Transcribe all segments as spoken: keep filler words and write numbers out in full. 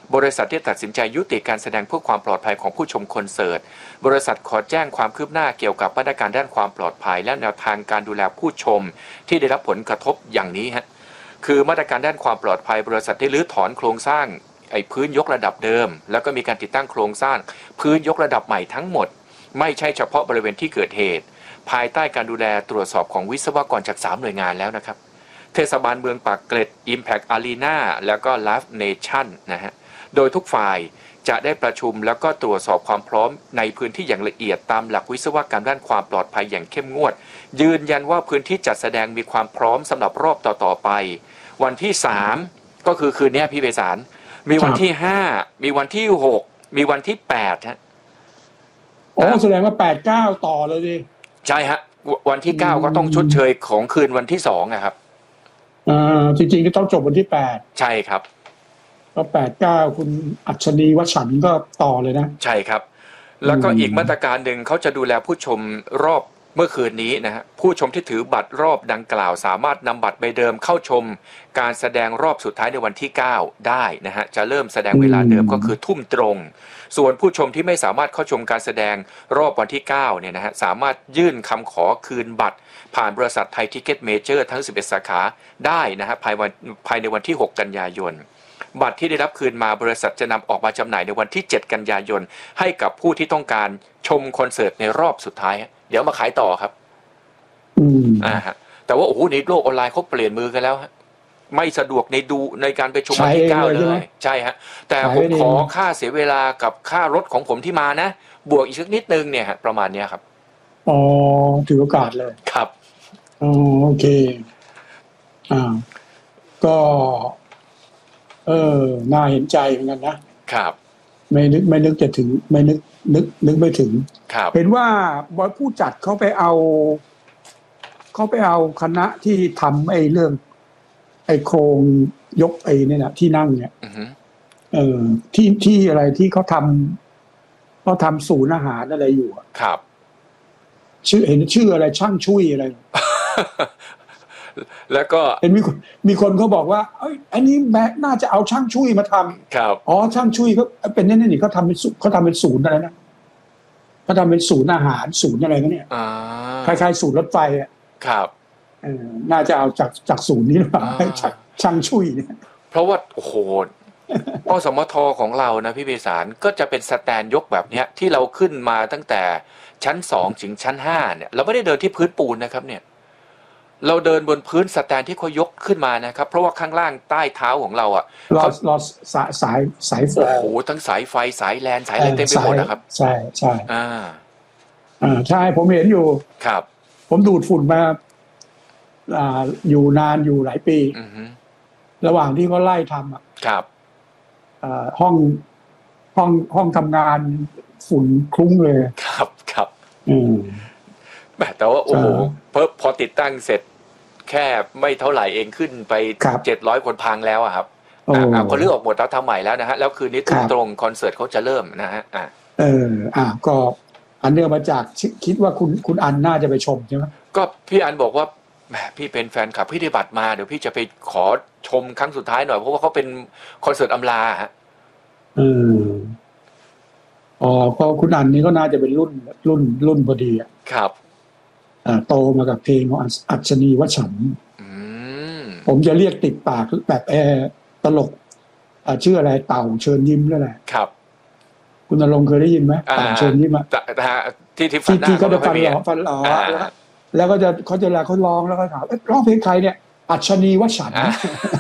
บริษัทที่ตัดสินใจยุติการแสดงเพื่อความปลอดภัยของผู้ชมคอนเสิร์ตบริษัทขอแจ้งความคืบหน้าเกี่ยวกับมาตรการด้านความปลอดภัยและแนวทางการดูแลผู้ชมที่ได้รับผลกระทบอย่างนี้ฮะคือมาตรการด้านความปลอดภัยบริษัทได้รื้อถอนโครงสร้างไอ้พื้นยกระดับเดิมแล้วก็มีการติดตั้งโครงสร้างพื้นยกระดับใหม่ทั้งหมดไม่ใช่เฉพาะบริเวณที่เกิดเหตุภายใต้การดูแลตรวจสอบของวิศวกรจากสามหน่วยงานแล้วนะครับเทศบาลเมืองปากเกร็ด Impact Arena แล้วก็ Live Nation นะฮะโดยทุกฝ่ายจะได้ประชุมแล้วก็ตรวจสอบความพร้อมในพื้นที่อย่างละเอียดตามหลักวิศวกรรมด้านความปลอดภัยอย่างเข้มงวดยืนยันว่าพื้นที่จัดแสดงมีความพร้อมสำหรับรอบต่อๆไปวันที่สามก็คือคืนนี้พี่ไพศาลมีวันที่ห้ามีวันที่หกมีวันที่แปดฮะโอ้แสดงว่าแปดเก้าต่อเลยดิใช่ฮะวันที่เก้าก็ต้องชดเชยของคืนวันที่สองนะครับอ่าจริงๆก็ต้องจบวันที่แปดใช่ครับก็แปดเก้าคุณอัชนีวฉันท์ก็ต่อเลยนะใช่ครับแล้วก็อีกมาตรการหนึ่งเขาจะดูแลผู้ชมรอบเมื่อคืนนี้นะฮะผู้ชมที่ถือบัตรรอบดังกล่าวสามารถนำบัตรใบเดิมเข้าชมการแสดงรอบสุดท้ายในวันที่เก้าได้นะฮะจะเริ่มแสดงเวลาเดิมก็คือทุ่มตรงส่วนผู้ชมที่ไม่สามารถเข้าชมการแสดงรอบวันที่เก้าเนี่ยนะฮะสามารถยื่นคำขอคืนบัตรผ่านบริษัทไทยทิกเก็ตเมเจอร์ทั้งสิบเอ็ดสาขาได้นะฮะภายวันภายในวันที่หกกันยายนบัตรที่ได้รับคืนมาบริษัทจะนำออกมาจำหน่ายในวันที่เจ็ดกันยายนให้กับผู้ที่ต้องการชมคอนเสิร์ตในรอบสุดท้ายเดี๋ยวมาขายต่อครับอืมอ่าฮะแต่ว่าโอ้โหในโลกออนไลน์เขาเปลี่ยนมือกันแล้วฮะไม่สะดวกในดูในการไปชมวันที่เก้าเลยใช่ฮะแต่ผมขอค่าเสียเวลากับค่ารถของผมที่มานะบวกอีกสักนิดนึงเนี่ยฮะประมาณนี้ครับอ๋อถือโอกาสเลยครับอ๋อโอเคอ่าก็เออน่าเห็นใจเหมือนกันนะครับไม่นึกไม่นึกจะถึงไม่นึกนึกนึกไม่ถึงเห็นว่าบอยผู้จัดเขาไปเอาเขาไปเอาคณะที่ทำไอ้เรื่องไอ้โครงยกไอ้นี่นะที่นั่งเนี่ยเออที่ที่อะไรที่เขาทำเขาทำศูนย์อาหารอะไรอยู่ครับชื่อเห็นชื่ออะไรช่างช่วยอะไรแล้วก็เห็นมีมีคนเขาบอกว่าเอ้ยอันนี้แม่น่าจะเอาช่างช่วยมาทำครับอ๋อช่างช่วยเขาเป็นนั่นนี่เขาทำเป็นเขาทำเป็นศูนย์อะไรนะเขาทำเป็นศูนย์อาหารศูนย์อะไรกันเนี่ยคล้ายๆศูนย์รถไฟอ่ะครับเออน่าจะเอาจากจากศูนย์นี้หรือเปล่าช่างช่วยเนี่ยเพราะว่าโอ้โหอสมทของเรานะพี่เบสารก็จะเป็นสแตนยกแบบเนี้ยที่เราขึ้นมาตั้งแต่ชั้นสองถึงชั้นห้าเนี่ยเราไม่ได้เดินที่พื้นปูนนะครับเนี่ยเราเดินบนพื้นสแตนที่เขายกขึ้นมานะครับเพราะว่าข้างล่างใต้เท้าของเราอ่ะรอรอสายสายสายไฟโอ้โหทั้งสายไฟสายแลนสายอะไรเต็มไปหมดนะครับใช่ใช่อ่าอ่าใช่ผมเห็นอยู่ครับผมดูดฝุ่นมาอ่าอยู่นานอยู่หลายปีระหว่างที่เขาไล่ทำอ่ะครับอ่าห้องห้องห้องทำงานฝุ่นคลุ้งเลยครับครับอืมแต่ว่าโอ้โหเพิ่มพอติดตั้งเสร็จแค่ไม่เท่าไหร่เองขึ้นไปเจ็ดร้อยคนพังแล้วอะครับอ่าคนเลือกออกหมดแล้วทำใหม่แล้วนะฮะแล้วคืนนี้ทุ่มตรงคอนเสิร์ตเขาจะเริ่มนะฮะอ่าเอออ่าก็อันเนื่องมาจากคิดว่าคุณคุณอันน่าจะไปชมใช่ไหมก็พี่อันบอกว่าแหมพี่เป็นแฟนคลับพี่ได้บัตรมาเดี๋ยวพี่จะไปขอชมครั้งสุดท้ายหน่อยเพราะว่าเขาเป็นคอนเสิร์ตอำลาฮะอืมอ๋อเพราะคุณอันนี้ก็น่าจะเป็นรุ่นรุ่นรุ่นพอดีอ่ะครับอ่าโตมากับเพลงของอัศนีวฉันท์ผมจะเรียกติดปากแบบแอร์ตลกอ่าชื่ออะไรเต่าเชิญยิ้มนั่นแหละครับคุณณรงค์เคยได้ยินไหมเต่าเชิญยิ้มอ่ะที่ที่ที่ที่เขาจะฟันหล่อฟันหล่อแล้วก็จะเขาจะเวลาเขาร้องแล้วก็ถามเอ๊ะร้องเพลงใครเนี่ยอัศนีวฉันท์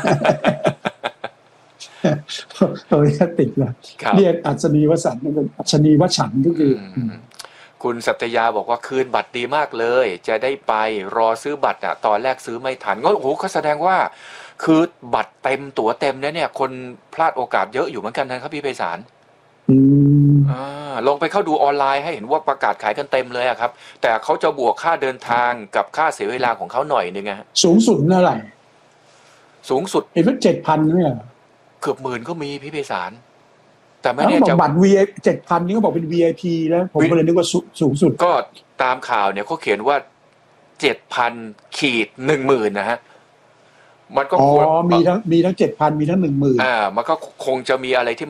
ตัวนี้ติดเลยเรียกอัศนีวฉันท์มันเป็นอัศนีวฉันท์ก็คือคุณสัตยาบอกว่าคืนบัตรดีมากเลยจะได้ไปรอซื้อบัตรอ่ะตอนแรกซื้อไม่ทันก็โอ้โหเขาแสดงว่าคือบัตรเต็มตั๋วเต็มเนี่ยเนี่ยคนพลาดโอกาสเยอะอยู่เหมือนกันนะครับพี่ไพศาลอ่าลองไปเข้าดูออนไลน์ให้เห็นว่าประกาศขายกันเต็มเลยอะครับแต่เขาจะบวกค่าเดินทางกับค่าเสียเวลาของเขาหน่อยนึงไงสูงสุดเท่าไหร่สูงสุดเห็นว่าเจ็ดพันเนี่ยเกือบหมื่นก็มีพี่ไพศาลแต่ไม่แน่ใจบัตร วี ไอ พี เจ็ดพันนี่ก็บอกเป็น วี ไอ พี แล้วผมก็เลยนึกว่าสูงสุดก็ตามข่าวเนี่ยเขาเขียนว่าเจ็ดพันขีดหนึ่งหมื่นนะฮะมันก็อ๋อมีทั้งมีทั้งเจ็ดพันมีทั้งหนึ่งหมื่นอ่ามันก็คงจะมีอะไรที่